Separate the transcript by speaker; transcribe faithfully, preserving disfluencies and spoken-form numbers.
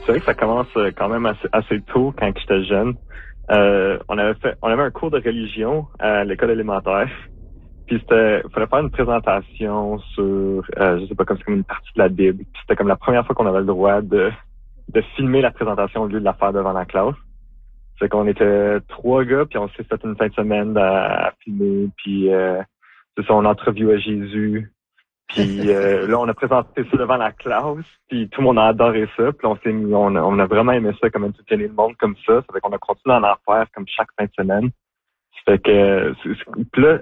Speaker 1: C'est vrai que ça commence quand même assez, assez tôt quand j'étais jeune. Euh, on avait fait, on avait un cours de religion à l'école élémentaire. Puis c'était, fallait faire une présentation sur, euh, je sais pas, comme c'est comme une partie de la Bible. Puis c'était comme la première fois qu'on avait le droit de, de filmer la présentation au lieu de la faire devant la classe. C'est qu'on était trois gars, puis on s'est fait une fin de semaine à, à filmer, puis euh, c'est ça, on interviewait Jésus. Puis euh, là, on a présenté ça devant la classe, puis tout le monde a adoré ça. Puis on s'est mis, on a, on a vraiment aimé ça, comme entertainer le monde comme ça. Ça fait qu'on a continué à en faire comme chaque fin de semaine. Ça fait que, c'est, c'est, puis là,